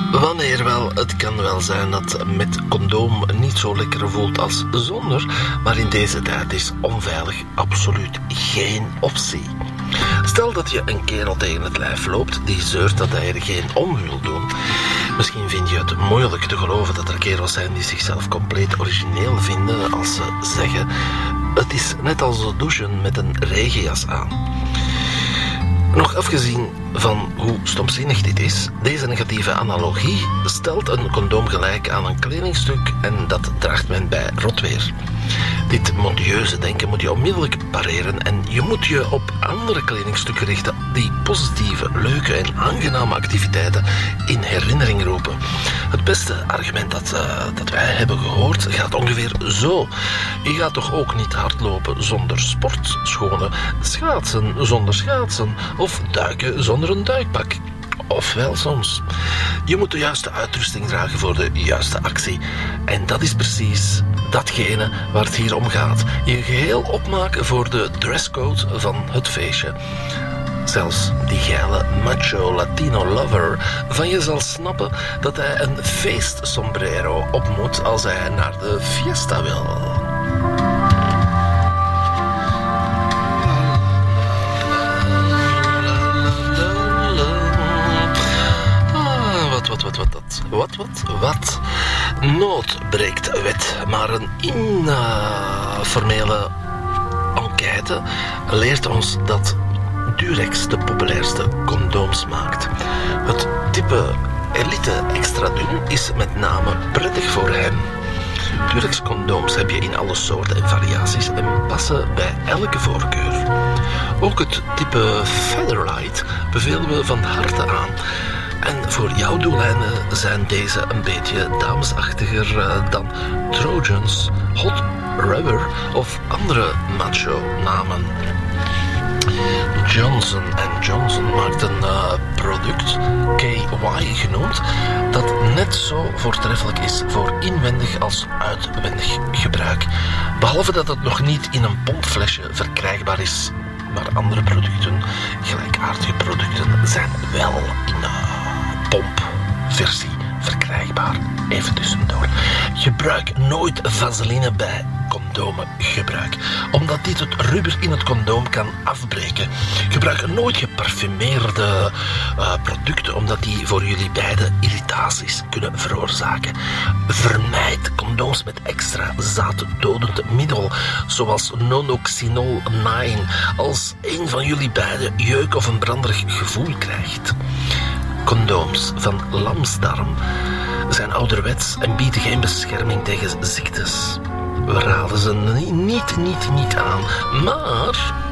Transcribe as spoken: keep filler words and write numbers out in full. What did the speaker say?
Wanneer wel, het kan wel zijn dat met condoom niet zo lekker voelt als zonder, maar in deze tijd is onveilig absoluut geen optie. Stel dat je een kerel tegen het lijf loopt die zeurt dat hij er geen om wil doen. Misschien vind je het moeilijk te geloven dat er kerels zijn die zichzelf compleet origineel vinden als ze zeggen: het is net als douchen met een regenjas aan. Nog afgezien van hoe stomzinnig dit is, deze negatieve analogie stelt een condoom gelijk aan een kledingstuk en dat draagt men bij rotweer. Dit mondieuze denken moet je onmiddellijk pareren en je moet je op andere kledingstukken richten die positieve, leuke en aangename activiteiten in herinnering roepen. Het beste argument dat, uh, dat wij hebben gehoord gaat ongeveer zo. Je gaat toch ook niet hardlopen zonder sportschoenen, schaatsen zonder schaatsen of duiken zonder een duikpak. Of wel soms. Je moet de juiste uitrusting dragen voor de juiste actie. En dat is precies datgene waar het hier om gaat. Je geheel opmaken voor de dresscode van het feestje. Zelfs die geile macho Latino lover van je zal snappen dat hij een feestsombrero op moet als hij naar de fiesta wil. Wat, wat, wat, wat, wat, wat, wat? Nood breekt wet, maar een informele enquête leert ons dat Durex de populairste condooms maakt. Het type Elite Extra Dun is met name prettig voor hem. Durex condooms heb je in alle soorten en variaties en passen bij elke voorkeur. Ook het type Featherlight bevelen we van harte aan. En voor jouw doeleinden zijn deze een beetje damesachtiger uh, dan Trojans, Hot Rubber of andere macho-namen. Johnson en Johnson maakt een uh, product, K Y genoemd, dat net zo voortreffelijk is voor inwendig als uitwendig gebruik. Behalve dat het nog niet in een pompflesje verkrijgbaar is, maar andere producten, gelijkaardige producten, zijn wel in uh, pompversie verkrijgbaar. Even tussendoor. Gebruik nooit vaseline bij condoomgebruik, omdat dit het rubber in het condoom kan afbreken. Gebruik nooit geparfumeerde uh, producten, omdat die voor jullie beide irritaties kunnen veroorzaken. Vermijd condooms met extra zaaddodend middel, zoals nonoxynol negen, als een van jullie beiden jeuk of een branderig gevoel krijgt. Condooms van lamsdarm zijn ouderwets en bieden geen bescherming tegen ziektes. We raden ze niet, niet, niet aan, maar